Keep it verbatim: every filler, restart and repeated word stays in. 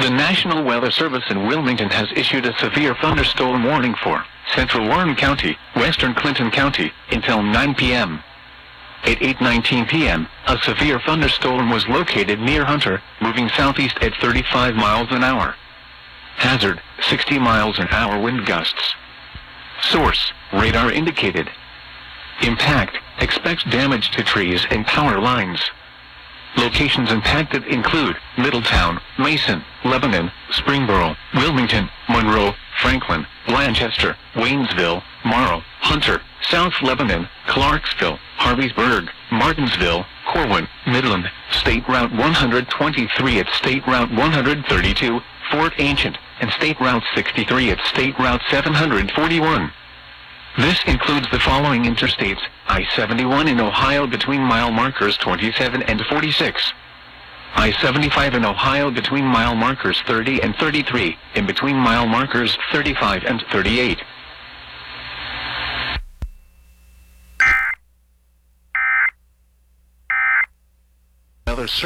The National Weather Service in Wilmington has issued a severe thunderstorm warning for central Warren County, western Clinton County, until nine p m At eight nineteen p m, a severe thunderstorm was located near Hunter, moving southeast at thirty-five miles an hour. Hazard, sixty miles an hour wind gusts. Source, radar indicated. Impact, expects damage to trees and power lines. Locations impacted include Middletown, Mason, Lebanon, Springboro, Wilmington, Monroe, Franklin, Blanchester, Waynesville, Morrow, Hunter, South Lebanon, Clarksville, Harveysburg, Martinsville, Corwin, Midland, State Route one twenty-three at State Route one thirty-two, Fort Ancient, and State Route sixty-three at State Route seven forty-one. This includes the following interstates: I seventy-one in Ohio between mile markers twenty-seven and forty-six. I seventy-five in Ohio between mile markers thirty and thirty-three, and between mile markers thirty-five and thirty-eight. Other